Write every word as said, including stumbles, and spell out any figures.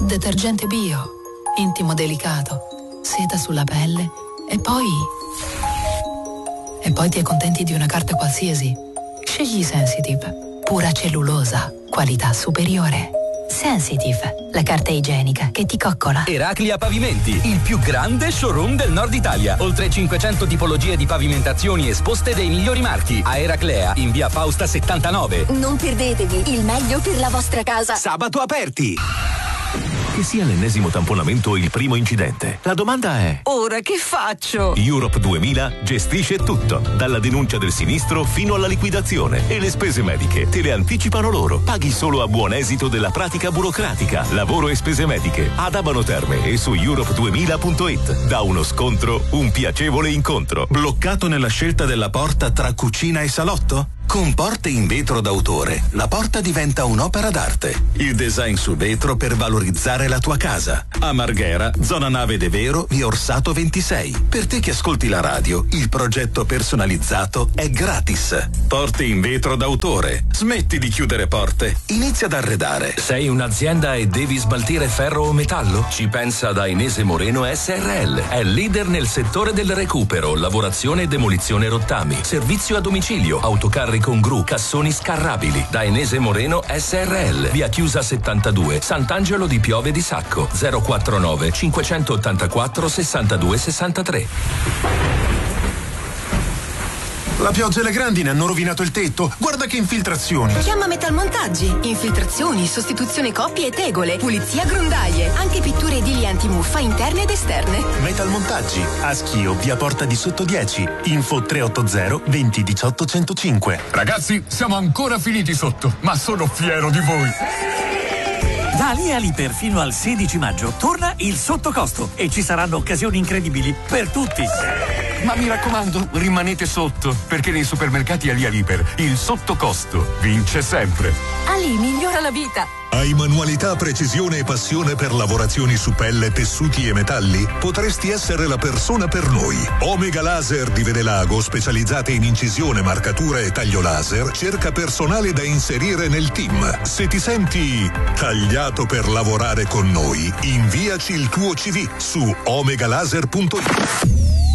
Detergente bio, intimo delicato, seta sulla pelle e poi... E poi ti accontenti di una carta qualsiasi. Scegli Sensitive, pura cellulosa, qualità superiore. Sensitive, la carta igienica che ti coccola. Eraclia Pavimenti, il più grande showroom del nord Italia. Oltre cinquecento tipologie di pavimentazioni esposte dei migliori marchi. A Eraclea, in via Fausta settantanove. Non perdetevi il meglio per la vostra casa. Sabato aperti. Che sia l'ennesimo tamponamento o il primo incidente, la domanda è: ora che faccio? Europe duemila gestisce tutto, dalla denuncia del sinistro fino alla liquidazione, e le spese mediche te le anticipano loro. Paghi solo a buon esito della pratica burocratica. Lavoro e spese mediche ad Abano Terme e su europe duemila punto it. Da uno scontro un piacevole incontro. Bloccato nella scelta della porta tra cucina e salotto? Con Porte in vetro d'autore, la porta diventa un'opera d'arte. Il design su vetro per valorizzare la tua casa. A Marghera, zona Nave de Vero, via Orsato ventisei. Per te che ascolti la radio, il progetto personalizzato è gratis. Porte in vetro d'autore. Smetti di chiudere porte. Inizia ad arredare. Sei un'azienda e devi smaltire ferro o metallo? Ci pensa Dainese Moreno S R L. È leader nel settore del recupero, lavorazione e demolizione rottami. Servizio a domicilio, autocarri con gru, cassoni scarrabili. Dainese Moreno S R L. Via Chiusa settantadue, Sant'Angelo di Piove di Sacco. zero quarantanove cinquecentottantaquattro sessantadue sessantatré. La pioggia e le grandine hanno rovinato il tetto. Guarda che infiltrazioni. Chiama Metalmontaggi. Infiltrazioni, sostituzione coppie e tegole, pulizia grondaie, anche pitture edili antimuffa interne ed esterne. Metalmontaggi. A Schio, via Porta di Sotto dieci. Info tre otto zero venti diciotto centocinque. Ragazzi, siamo ancora finiti sotto, ma sono fiero di voi. Da Ali Aliper fino al sedici maggio torna il sottocosto e ci saranno occasioni incredibili per tutti. Ma mi raccomando, rimanete sotto, perché nei supermercati Ali Aliper il sottocosto vince sempre. Ali migliora la vita. Hai manualità, precisione e passione per lavorazioni su pelle, tessuti e metalli? Potresti essere la persona per noi. Omega Laser di Vedelago, specializzate in incisione, marcatura e taglio laser, cerca personale da inserire nel team. Se ti senti tagliato per lavorare con noi, inviaci il tuo C V su omega laser punto it.